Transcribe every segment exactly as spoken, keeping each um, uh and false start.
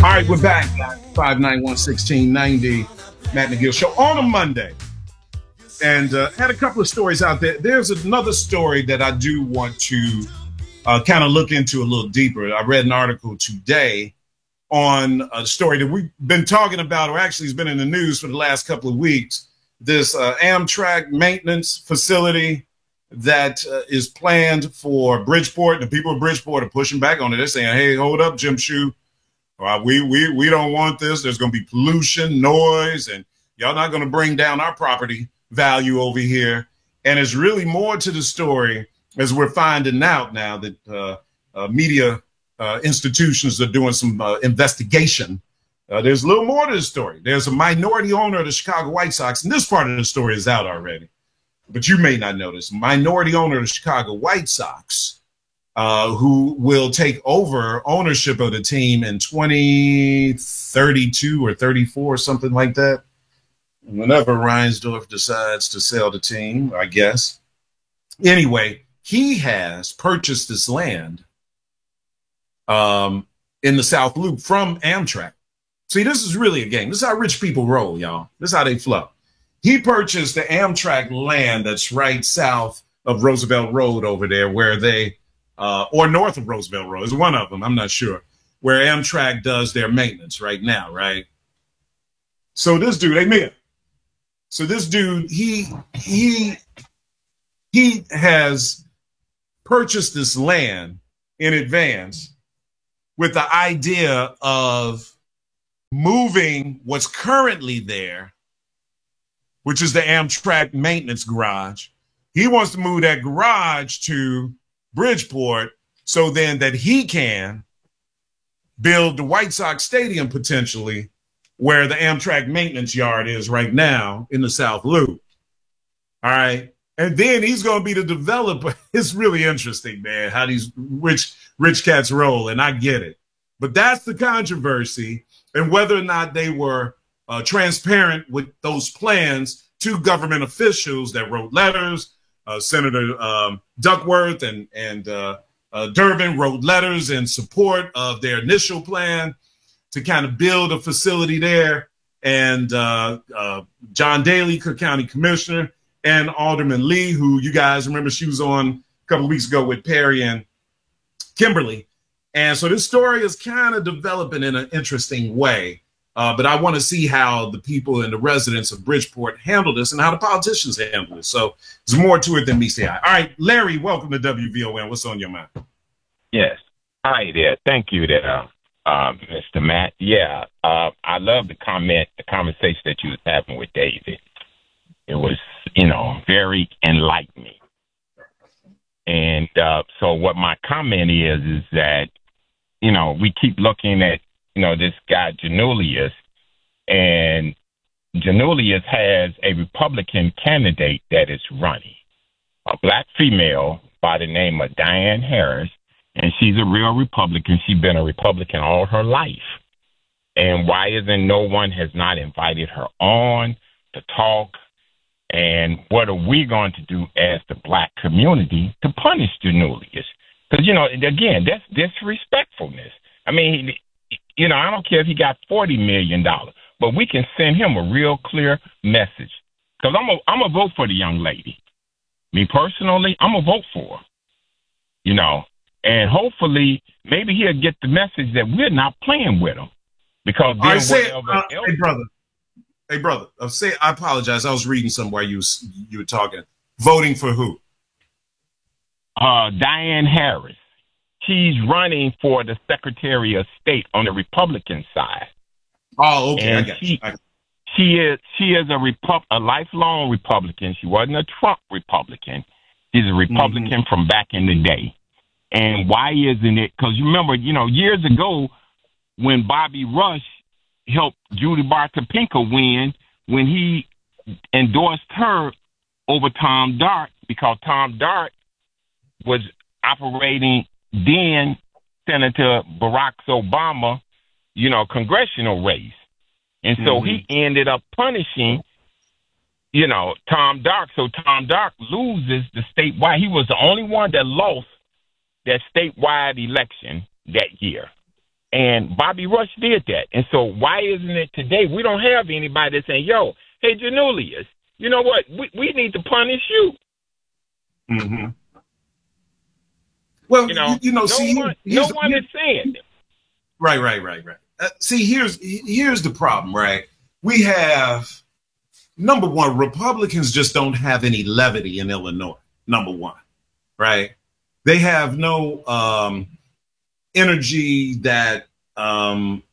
All right, we're back. five nine one, one six nine zero. Matt McGill Show on a Monday. And uh, had a couple of stories out there. There's another story that I do want to uh, kind of look into a little deeper. I read an article today on a story that we've been talking about, or actually has been in the news for the last couple of weeks. This uh, Amtrak maintenance facility that uh, is planned for Bridgeport. The people of Bridgeport are pushing back on it. They're saying, hey, hold up, Jim Shoe. Uh, we, we, we don't want this. There's going to be pollution, noise, and y'all not going to bring down our property value over here. And it's really more to the story, as we're finding out now that uh, uh, media uh, institutions are doing some uh, investigation. Uh, there's a little more to the story. There's a minority owner of the Chicago White Sox, and this part of the story is out already, but you may not know this. Minority owner of the Chicago White Sox, uh, who will take over ownership of the team in twenty thirty-two or thirty-four, something like that. Whenever Reinsdorf decides to sell the team, I guess. Anyway, he has purchased this land um, in the South Loop from Amtrak. See, this is really a game. This is how rich people roll, y'all. This is how they flow. He purchased the Amtrak land that's right south of Roosevelt Road over there, where they, uh, or north of Roosevelt Road, is one of them, I'm not sure, where Amtrak does their maintenance right now, right? So this dude, amen. So this dude, he he he has purchased this land in advance with the idea of moving what's currently there, which is the Amtrak maintenance garage. He wants to move that garage to Bridgeport so then that he can build the White Sox Stadium potentially where the Amtrak maintenance yard is right now in the South Loop. All right. And then he's going to be the developer. It's really interesting, man, how these rich, rich cats roll. And I get it. But that's the controversy, and whether or not they were uh, transparent with those plans to government officials that wrote letters. Uh, Senator um, Duckworth and, and uh, uh, Durbin wrote letters in support of their initial plan to kind of build a facility there. And uh, uh, John Daly, Cook County Commissioner, and Alderman Lee, who you guys remember, she was on a couple of weeks ago with Perry and Kimberly. And so this story is kind of developing in an interesting way. Uh, but I want to see how the people and the residents of Bridgeport handle this and how the politicians handle it. So there's more to it than me saying. All right, Larry, welcome to W V O N. What's on your mind? Yes. Hi there. Thank you there, uh, Mister Matt. Yeah, uh, I love the comment, the conversation that you was having with David. It was, you know, very enlightening. And uh, so what my comment is, is that, you know, we keep looking at, you know, this guy, Janulius, and Janulius has a Republican candidate that is running, a black female by the name of Diane Harris, and she's a real Republican. She's been a Republican all her life. And why isn't no one has not invited her on to talk? And what are we going to do as the black community to punish Janulius? Because, you know, again, that's disrespectfulness. I mean, you know, I don't care if he got forty million dollars, but we can send him a real clear message. Because I'm a, I'm a vote for the young lady. Me personally, I'm a vote for her, you know. And hopefully, maybe he'll get the message that we're not playing with him. Because then I say, whatever uh, else- hey, brother. Hey, brother, I say I apologize. I was reading somewhere you was, you were talking. Voting for who? Uh, Diane Harris. She's running for the Secretary of State on the Republican side. Oh, okay. And I got she, you. I, she is she is a Repub- a lifelong Republican. She wasn't a Trump Republican. She's a Republican mm-hmm. from back in the day. And why isn't it? Because you remember, you know, years ago when Bobby Rush helped Judy Bartopinka win, when he endorsed her over Tom Dart, because Tom Dart was operating then Senator Barack Obama, you know, congressional race. And so mm-hmm. he ended up punishing, you know, Tom Dart. So Tom Dart loses the statewide. He was the only one that lost that statewide election that year. And Bobby Rush did that. And so why isn't it today? We don't have anybody that's saying, yo, hey, Janulius, you know what? We, we need to punish you. Mm-hmm. Well, you know, you, you know, no see, one, no one is saying it. Right, right, right, right. Uh, see, here's here's the problem, right? We have, number one, Republicans just don't have any levity in Illinois, number one, right? They have no um, energy that um,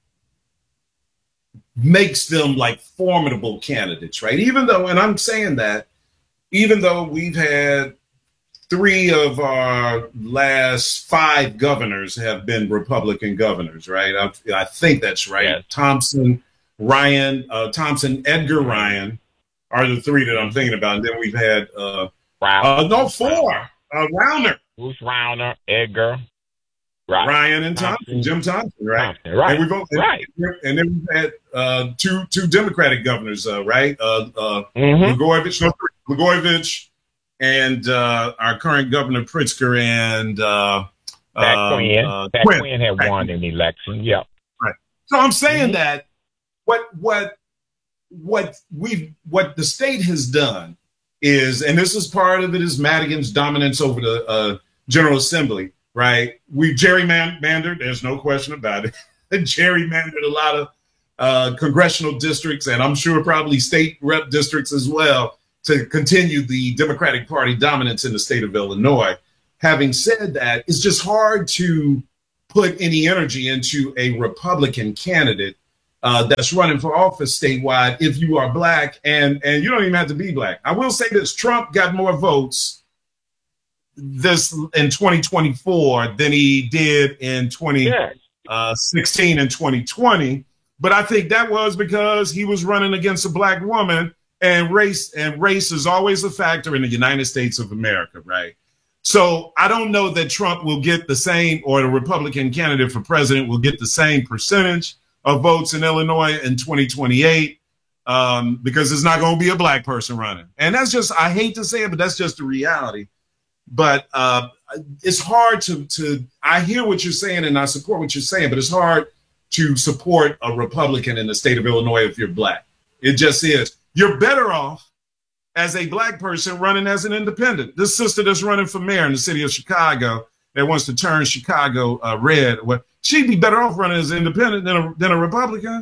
makes them like formidable candidates, right? Even though, and I'm saying that, even though we've had three of our last five governors have been Republican governors, right? I, I think that's right. Yes. Thompson, Ryan, uh, Thompson, Edgar Ryan are the three that I'm thinking about. And then we've had, uh, wow. uh, no, four. Uh, Rauner. Bruce Rauner, Edgar, right. Ryan and Thompson, Thompson, Jim Thompson, right? Thompson, right. And, we've, and, right. and then we've had uh, two two Democratic governors, uh, right? Uh, uh, mm-hmm. Blagojevich, no, Blagojevich, and uh, our current governor Pritzker and uh, Pat um, Quinn. Uh, Pat Quinn. Quinn had Pat won Quinn. an election. Yeah. Right. So I'm saying mm-hmm. that what what what we what the state has done is, and this is part of it, is Madigan's dominance over the uh, General Assembly. Right. We gerrymandered. There's no question about it. Gerrymandered a lot of uh, congressional districts, and I'm sure probably state rep districts as well, to continue the Democratic Party dominance in the state of Illinois. Having said that, it's just hard to put any energy into a Republican candidate uh, that's running for office statewide if you are black, and, and you don't even have to be black. I will say this, Trump got more votes this in twenty twenty-four than he did in twenty sixteen and twenty twenty. But I think that was because he was running against a black woman. And race and race is always a factor in the United States of America, right? So I don't know that Trump will get the same, or the Republican candidate for president will get the same percentage of votes in Illinois in twenty twenty-eight, um, because it's not going to be a black person running. And that's just, I hate to say it, but that's just the reality. But uh, it's hard to, to, I hear what you're saying and I support what you're saying, but it's hard to support a Republican in the state of Illinois if you're black. It just is. You're better off as a black person running as an independent. This sister that's running for mayor in the city of Chicago that wants to turn Chicago uh, red, well, she'd be better off running as an independent than a, than a Republican.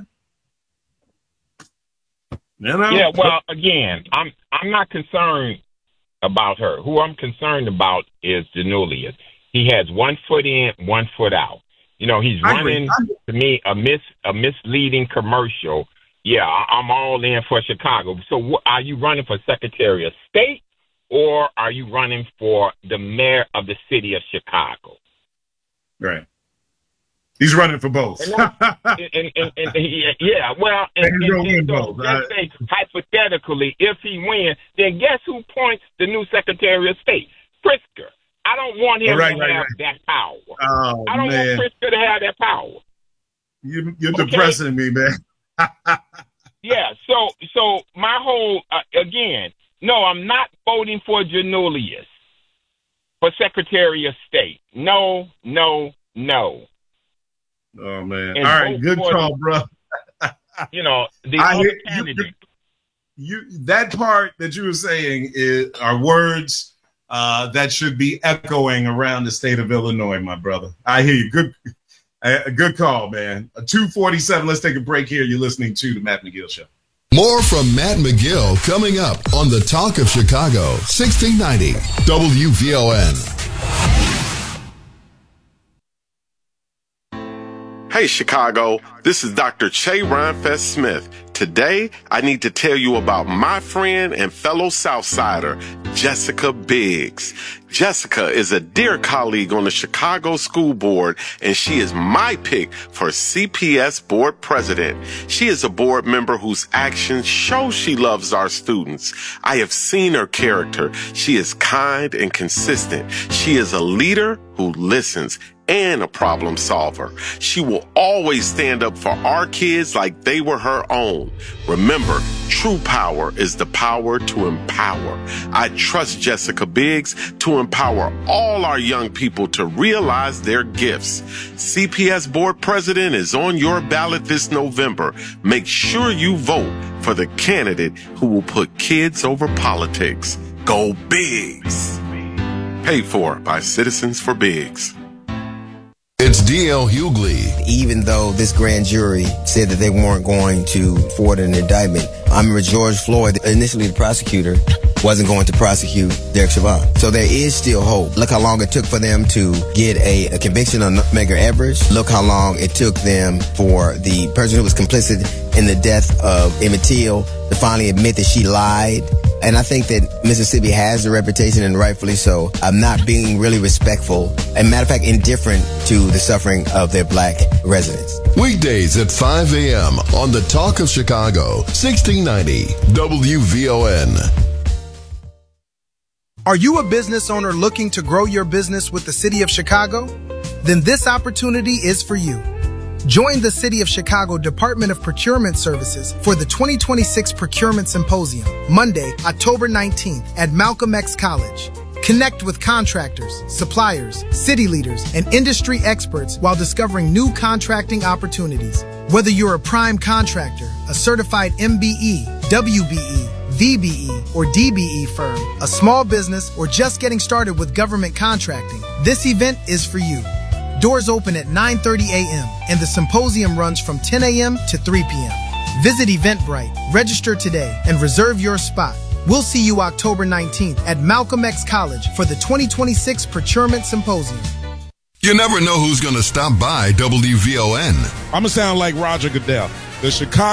You know? Yeah, well, again, I'm I'm not concerned about her. Who I'm concerned about is Janulius. He has one foot in, one foot out. You know, he's running, to me, a mis a misleading commercial. Yeah, I'm all in for Chicago. So wh- are you running for Secretary of State, or are you running for the mayor of the city of Chicago? Right. He's running for both. and and, and, and, and, yeah, well, and, and, and, and so both, let's right? say, hypothetically, if he wins, then guess who points the new Secretary of State? Pritzker. I don't want him right, to right, have right. that power. Oh, I don't man. want Pritzker to have that power. You, you're Okay? depressing me, man. Yeah, so so my whole, uh, again, no, I'm not voting for Janulius for Secretary of State. No, no, no. Oh, man. And All right, good call, the, bro. You know, the I other hear, candidate. You, you, that part that you were saying is, are words uh, that should be echoing around the state of Illinois, my brother. I hear you. Good A good call, man. two forty-seven. Let's take a break here. You're listening to the Matt McGill Show. More from Matt McGill coming up on the Talk of Chicago, sixteen ninety W V O N. Hey, Chicago, this is Doctor Che Rhinefest Smith. Today, I need to tell you about my friend and fellow Southsider, Jessica Biggs. Jessica is a dear colleague on the Chicago School Board, and she is my pick for C P S Board President. She is a board member whose actions show she loves our students. I have seen her character. She is kind and consistent. She is a leader who listens and a problem solver. She will always stand up for our kids like they were her own. Remember, true power is the power to empower. I trust Jessica Biggs to empower all our young people to realize their gifts. C P S Board President is on your ballot this November. Make sure you vote for the candidate who will put kids over politics. Go Biggs. Paid for by Citizens for Biggs. It's D L Hughley. Even though this grand jury said that they weren't going to forward an indictment, I remember George Floyd, initially the prosecutor, wasn't going to prosecute Derek Chauvin. So there is still hope. Look how long it took for them to get a, a conviction on Medgar Evers. Look how long it took them for the person who was complicit in the death of Emmett Till to finally admit that she lied. And I think that Mississippi has a reputation, and rightfully so, of not being really respectful, and matter of fact, indifferent to the suffering of their black residents. Weekdays at five a.m. on the Talk of Chicago, sixteen ninety W V O N. Are you a business owner looking to grow your business with the City of Chicago? Then this opportunity is for you. Join the City of Chicago Department of Procurement Services for the twenty twenty-six Procurement Symposium, Monday, October nineteenth at Malcolm X College. Connect with contractors, suppliers, city leaders, and industry experts while discovering new contracting opportunities. Whether you're a prime contractor, a certified M B E, W B E, V B E, or D B E firm, a small business, or just getting started with government contracting, this event is for you. Doors open at nine thirty a.m. and the symposium runs from ten a.m. to three p.m. Visit Eventbrite, register today, and reserve your spot. We'll see you October nineteenth at Malcolm X College for the twenty twenty-six Procurement Symposium. You never know who's going to stop by W V O N. I'm going to sound like Roger Goodell. The Chicago